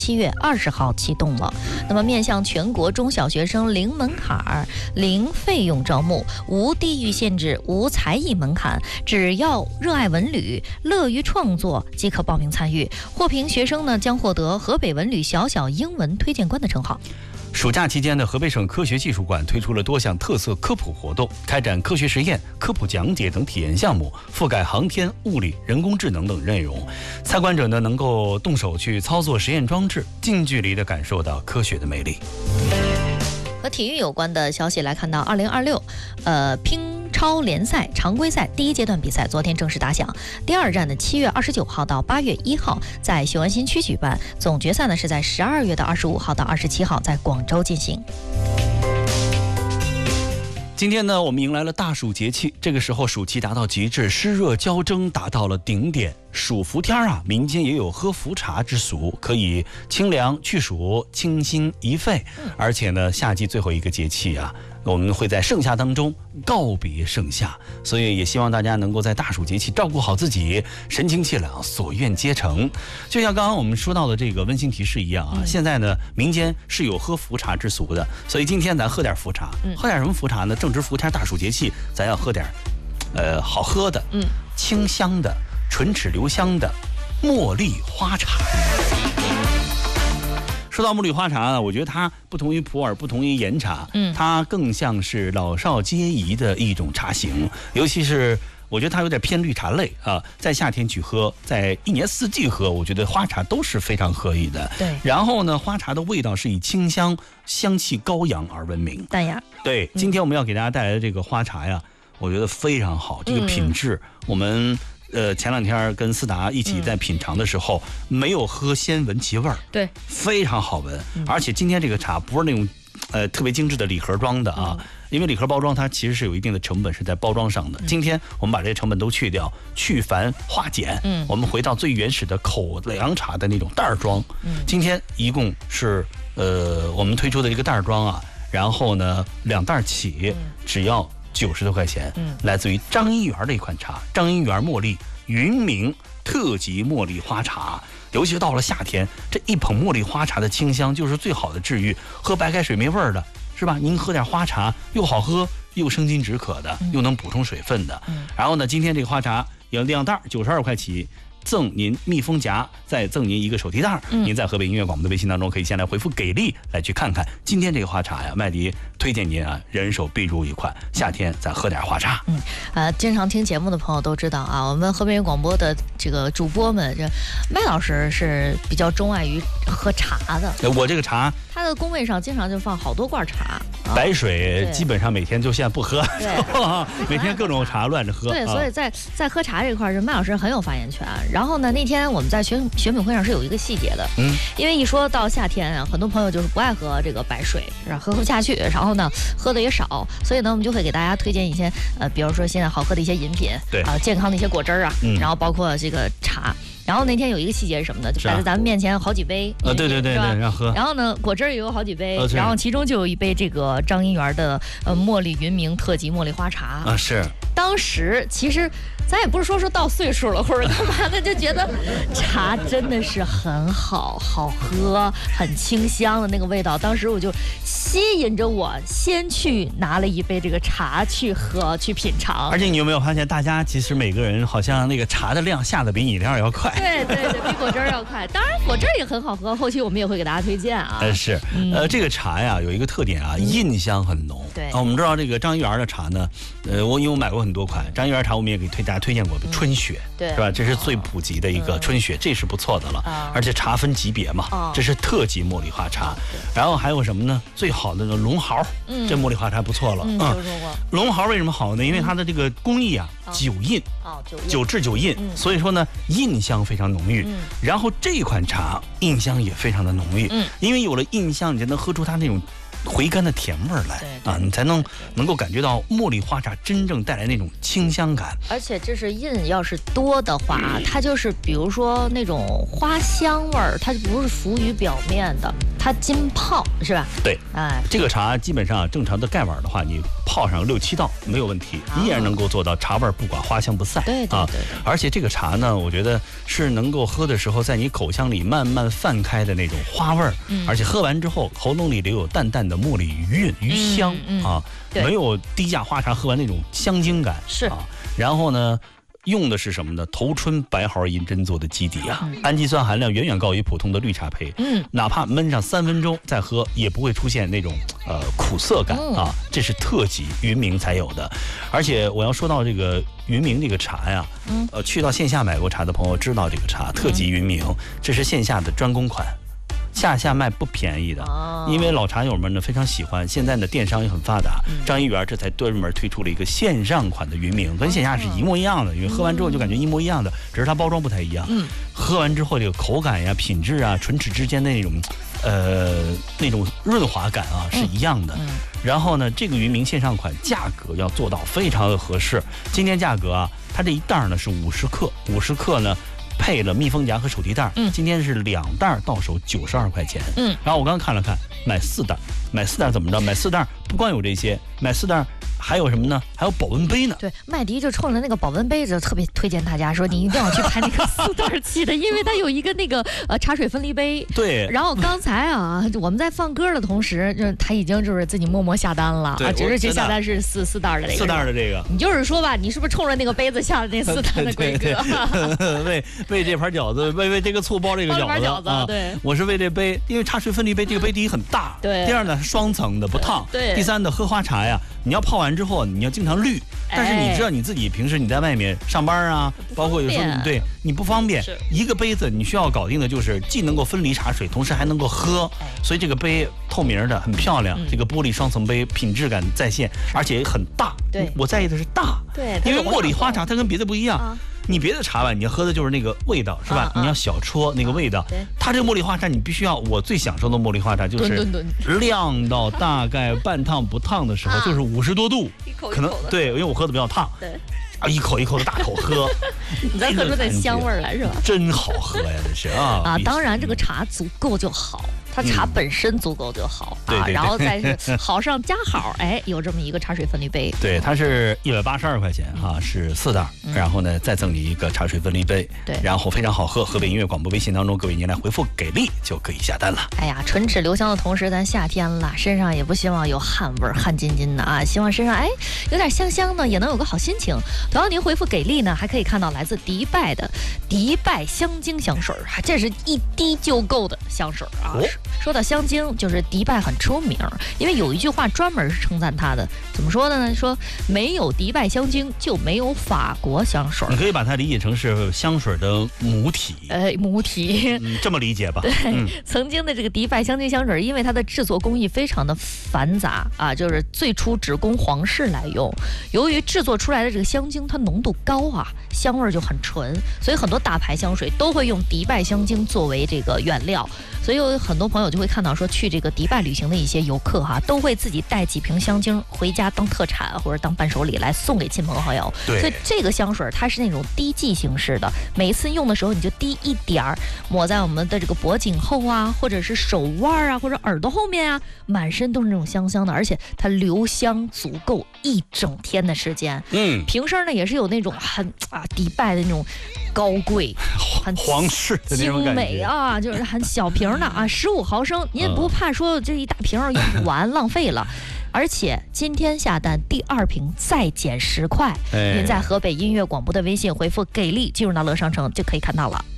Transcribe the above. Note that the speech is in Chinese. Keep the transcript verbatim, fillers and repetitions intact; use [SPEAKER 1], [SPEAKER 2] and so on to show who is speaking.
[SPEAKER 1] 七月二十号启动了。那么面向全国中小学生零门槛、零费用招募，无地域限制、无才艺门槛，只要热爱文旅、乐于创作即可报名参与。获评学生呢将获得河北文旅小小英文推荐官的称号。
[SPEAKER 2] 暑假期间呢，河北省科学技术馆推出了多项特色科普活动，开展科学实验、科普讲解等体验项目，覆盖航天、物理、人工智能等内容。参观者呢能够动手去操作实验装置，近距离地感受到科学的魅力。
[SPEAKER 1] 和体育有关的消息来看到，二零二六，呃，乒超联赛常规赛第一阶段比赛昨天正式打响，第二站呢七月二十九号到八月一号在雄安新区举办，总决赛呢是在十二月的二十五号到二十七号在广州进行。
[SPEAKER 2] 今天呢，我们迎来了大暑节气，这个时候暑气达到极致，湿热交蒸达到了顶点。暑伏天啊，民间也有喝伏茶之俗，可以清凉去暑、清心怡肺。而且呢，夏季最后一个节气啊，我们会在盛夏当中告别盛夏，所以也希望大家能够在大暑节气照顾好自己，神清气朗，所愿皆成。就像刚刚我们说到的这个温馨提示一样啊，嗯、现在呢，民间是有喝伏茶之俗的，所以今天咱喝点伏茶，嗯、喝点什么伏茶呢？正值伏天，大暑节气，咱要喝点，呃，好喝的，嗯，清香的。唇齿留香的茉莉花茶。说到茉莉花茶呢，我觉得它不同于普洱，不同于岩茶，嗯，它更像是老少皆宜的一种茶型，尤其是我觉得它有点偏绿茶类啊，在夏天去喝，在一年四季喝，我觉得花茶都是非常可以的。
[SPEAKER 1] 对，
[SPEAKER 2] 然后呢，花茶的味道是以清香、香气高扬而闻名，
[SPEAKER 1] 淡雅。
[SPEAKER 2] 对，今天我们要给大家带来的这个花茶呀，我觉得非常好，这个品质，嗯、我们。呃，前两天跟思达一起在品尝的时候，嗯、没有喝先闻其味儿，
[SPEAKER 1] 对，
[SPEAKER 2] 非常好闻。嗯、而且今天这个茶不是那种，呃，特别精致的礼盒装的啊，嗯、因为礼盒包装它其实是有一定的成本是在包装上的。嗯、今天我们把这些成本都去掉，去繁化简，嗯，我们回到最原始的口粮茶的那种袋装。嗯，今天一共是呃我们推出的这个袋装啊，然后呢两袋起，嗯、只要。九十多块钱，嗯，来自于张一元的一款茶，张一元茉莉云茗特级茉莉花茶。尤其是到了夏天，这一捧茉莉花茶的清香就是最好的治愈。喝白开水没味儿的，是吧？您喝点花茶，又好喝，又生津止渴的，又能补充水分的。嗯、然后呢，今天这个花茶有两袋，九十二块起。赠您密封夹，再赠您一个手提袋。嗯、您在河北音乐广播的微信当中，可以先来回复给力，来去看看今天这个花茶呀，麦迪推荐您啊，人手必入一款，夏天咱喝点花茶。
[SPEAKER 1] 嗯，呃，经常听节目的朋友都知道啊，我们河北音乐广播的这个主播们，这麦老师是比较钟爱于喝茶的。
[SPEAKER 2] 我这个茶，
[SPEAKER 1] 他的工位上经常就放好多罐茶，
[SPEAKER 2] 啊、白水基本上每天就现在不喝，每天各种茶乱着喝。
[SPEAKER 1] 对，所以在在喝茶这块，麦老师很有发言权。然后呢，那天我们在选选品会上是有一个细节的，嗯，因为一说到夏天啊，很多朋友就是不爱喝这个白水，然后喝不下去，然后呢喝的也少，所以呢我们就会给大家推荐一些呃，比如说现在好喝的一些饮品，
[SPEAKER 2] 对
[SPEAKER 1] 啊、呃，健康的一些果汁啊，嗯、然后包括这个茶。然后那天有一个细节是什么呢？就摆在咱们面前好几杯，
[SPEAKER 2] 呃、啊，对对对对，让喝。
[SPEAKER 1] 然后呢，果汁也有好几杯，呃、然后其中就有一杯这个张一元的呃茉莉云茗特级茉莉花茶
[SPEAKER 2] 啊，是。
[SPEAKER 1] 当时其实咱也不是说说到岁数了或者干嘛的，就觉得茶真的是很好，好喝，很清香的那个味道。当时我就吸引着我，先去拿了一杯这个茶去喝，去品尝。
[SPEAKER 2] 而且你有没有发现，大家其实每个人好像那个茶的量下的比饮料要快。
[SPEAKER 1] 对对对，比果汁要快。当然果汁也很好喝，后期我们也会给大家推荐啊。
[SPEAKER 2] 呃是，嗯、呃这个茶呀有一个特点啊，印香很浓。
[SPEAKER 1] 对
[SPEAKER 2] 啊，我们知道这个张一元的茶呢，呃我因为我买过很多款张一元茶，我们也给推大家推荐过春雪，嗯、对，是吧？这是最普及的一个春雪，嗯、这是不错的了。嗯、而且茶分级别嘛，哦、这是特级茉莉花茶。然后还有什么呢？最好的龙毫，嗯、这茉莉花茶不错了。
[SPEAKER 1] 嗯，听说过。
[SPEAKER 2] 龙毫为什么好呢？因为它的这个工艺啊，嗯、酒印，
[SPEAKER 1] 哦，酒
[SPEAKER 2] 酒制酒印，嗯、所以说呢，印香非常浓郁。嗯、然后这款茶印香也非常的浓郁，嗯，因为有了印香，你才能喝出它那种回甘的甜味儿来啊，你才能能够感觉到茉莉花茶真正带来那种清香感。
[SPEAKER 1] 而且这是印要是多的话，嗯、它就是比如说那种花香味儿，它就不是浮于表面的，它浸泡是吧？
[SPEAKER 2] 对，哎，这个茶基本上正常的盖碗的话，你泡上六七道没有问题，依然能够做到茶味儿不寡，花香不散。
[SPEAKER 1] 对对对。
[SPEAKER 2] 而且这个茶呢，我觉得是能够喝的时候，在你口腔里慢慢泛开的那种花味儿，而且喝完之后喉咙里留有淡淡的茉莉余韵、余香啊，没有低价花茶喝完那种香精感。
[SPEAKER 1] 是
[SPEAKER 2] 啊，然后呢？用的是什么呢？头春白毫银针做的基底啊，嗯、氨基酸含量远远高于普通的绿茶胚。嗯，哪怕焖上三分钟再喝，也不会出现那种呃苦涩感、嗯、啊。这是特级云茗才有的。而且我要说到这个云茗这个茶呀，嗯，呃，去到线下买过茶的朋友知道这个茶特级云茗，这是线下的专供款。下下卖不便宜的，因为老茶友们呢非常喜欢。现在呢电商也很发达，张一元这才专门推出了一个线上款的云茗，跟线下是一模一样的，因为喝完之后就感觉一模一样的，只是它包装不太一样。嗯，喝完之后这个口感呀、品质啊、唇齿之间的那种，呃，那种润滑感啊是一样的。然后呢，这个云茗线上款价格要做到非常的合适。今天价格啊，它这一袋呢是五十克，五十克呢。配了密封夹和手提袋，嗯，今天是两袋到手九十二块钱，嗯，然后我刚刚看了看，买四袋，买四袋怎么着？买四袋不光有这些，买四袋还有什么呢？还有保温杯呢。
[SPEAKER 1] 对，麦迪就冲着那个保温杯子特别推荐大家说，你一定要去拍那个四袋起的，因为它有一个那个呃茶水分离杯。
[SPEAKER 2] 对。
[SPEAKER 1] 然后刚才啊，我们在放歌的同时，就他已经就是自己默默下单了啊，只是这下单是四四袋的这个。
[SPEAKER 2] 四袋的这个。
[SPEAKER 1] 你就是说吧，你是不是冲着那个杯子下的那四袋的规格？
[SPEAKER 2] 为为这盘饺子，为为这个醋包这个饺子。
[SPEAKER 1] 饺子啊，对。
[SPEAKER 2] 我是为这杯，因为茶水分离杯这个杯第一很大，
[SPEAKER 1] 对。
[SPEAKER 2] 第二呢是双层的，不烫。
[SPEAKER 1] 对。
[SPEAKER 2] 第三呢，喝花茶呀，你要泡完之后，你要经常滤。但是你知道你自己平时你在外面上班啊，包括有时候你对你不方便，一个杯子你需要搞定的就是既能够分离茶水，同时还能够喝。所以这个杯透明的，很漂亮，这个玻璃双层杯，品质感在线，而且很大。
[SPEAKER 1] 对，
[SPEAKER 2] 我在意的是大。
[SPEAKER 1] 对，
[SPEAKER 2] 因为茉莉花茶它跟别的不一样。你别的茶吧，你要喝的就是那个味道，是吧？啊啊、你要小戳那个味道。啊、它这个茉莉花茶，你必须要，我最享受的茉莉花茶就是晾到大概半烫不烫的时候，就是五十多度，
[SPEAKER 1] 一口一口
[SPEAKER 2] 可能对，因为我喝的比较烫。
[SPEAKER 1] 对。
[SPEAKER 2] 啊，一口一口的大口喝，
[SPEAKER 1] 你再喝出那香味来是吧？
[SPEAKER 2] 真好喝呀，这是啊
[SPEAKER 1] 啊！当然，这个茶足够就好，它茶本身足够就好啊，然后再是好上加好，哎，有这么一个茶水分离杯。
[SPEAKER 2] 对，它是一百八十二块钱哈，是四袋，然后呢再赠你一个茶水分离杯，
[SPEAKER 1] 对，
[SPEAKER 2] 然后非常好喝。河北音乐广播微信当中，各位您来回复给力就可以下单了。
[SPEAKER 1] 哎呀，唇齿留香的同时，咱夏天了，身上也不希望有汗味儿、汗津津的啊，希望身上哎有点香香的，也能有个好心情。同样，您回复给力呢，还可以看到来自迪拜的迪拜香精香水，这是一滴就够的香水啊。哦、说到香精，就是迪拜很出名，因为有一句话专门是称赞它的，怎么说的呢？说没有迪拜香精就没有法国香水。
[SPEAKER 2] 你可以把它理解成是香水的母体，
[SPEAKER 1] 呃，母体，
[SPEAKER 2] 嗯、这么理解吧？
[SPEAKER 1] 对，嗯、曾经的这个迪拜香精香水，因为它的制作工艺非常的繁杂啊，就是最初只供皇室来用。由于制作出来的这个香精它浓度高啊，香味就很纯，所以很多大牌香水都会用迪拜香精作为这个原料。所以有很多朋友就会看到说，去这个迪拜旅行的一些游客哈、啊，都会自己带几瓶香精回家当特产或者当伴手礼来送给亲朋好友。
[SPEAKER 2] 对，
[SPEAKER 1] 所以这个香水它是那种滴剂形式的，每一次用的时候你就滴一点儿，抹在我们的这个脖颈后啊，或者是手腕啊，或者耳朵后面啊，满身都是那种香香的，而且它留香足够一整天的时间。嗯，瓶身呢也是有那种很啊迪拜的那种高贵、很
[SPEAKER 2] 皇室的那种
[SPEAKER 1] 精美啊，就是很小瓶的啊，十五毫升，您也不怕说这一大瓶用不完浪费了。而且今天下单第二瓶再减十块，您在河北音乐广播的微信回复给力，进入到乐商城就可以看到了。